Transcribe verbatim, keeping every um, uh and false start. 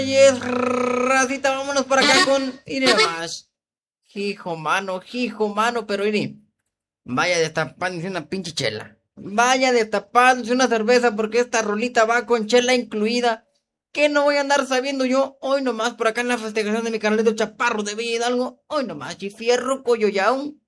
Oye, racita, vámonos por acá con Irene más. Hijo, mano, hijo, mano, pero Irene, vaya destapándose una pinche chela. Vaya destapándose una cerveza porque esta rolita va con chela incluida. ¿Qué no voy a andar sabiendo yo hoy nomás por acá en la festejación de mi canalito Chaparro de Vida Hidalgo? Hoy nomás, y fierro, pollo yaun.